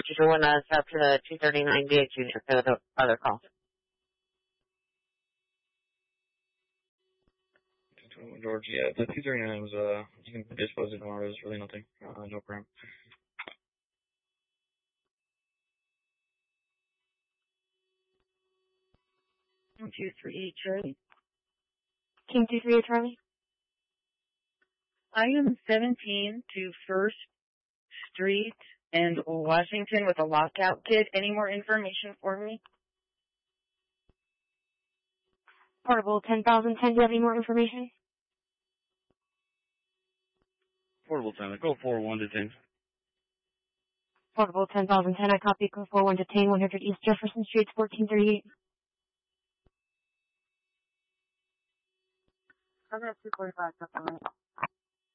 you join us up to the 239 DH unit for the other call. 221 George, yeah, the 239 was, you can dispose it tomorrow. There's really nothing, no problem. King 238 Charlie. King 238 Charlie. Item 17 to 1st Street and Washington with a lockout kit. Any more information for me? Portable 10,010, do you have any more information? Portable 10, go 4-1 to 10. Portable 10,010, I copy, go 41 detain 100 East Jefferson Street, 1438. I got 245 stuff on it.